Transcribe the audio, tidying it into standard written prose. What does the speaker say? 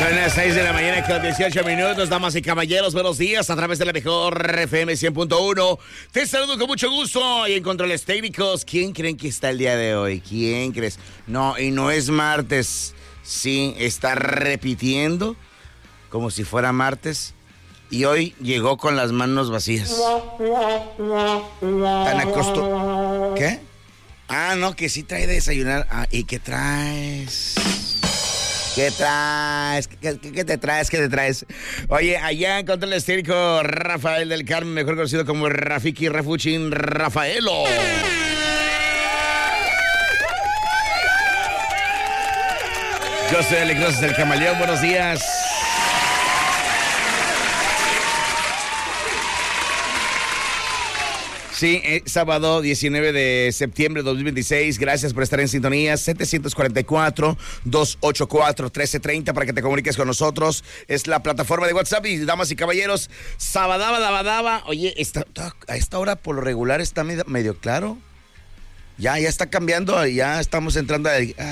Son las 6 de la mañana con 18 minutos, damas y caballeros, buenos días a través de la mejor FM 100.1. Te saludo con mucho gusto y en controles técnicos. ¿Quién creen que está el día de hoy? ¿Quién crees? No, y no es martes. Sí, está repitiendo como si fuera martes. Y hoy llegó con las manos vacías. Tan acostumbrado. ¿Qué? Ah, no, que sí trae de desayunar. Ah, ¿y qué traes? ¿Qué traes? ¿Qué te traes? ¿Qué te traes? Oye, allá en control estérico, Rafael del Carmen, mejor conocido como Rafiki Rafuchin Rafaelo. Yo soy Alex Rosas del Camaleón, buenos días. Sí, sábado 19 de septiembre de 2026. Gracias por estar en sintonía. 744-284-1330 para que te comuniques con nosotros. Es la plataforma de WhatsApp y, damas y caballeros, sabadaba. Oye, a esta hora por lo regular está medio claro. Ya está cambiando, ya estamos entrando a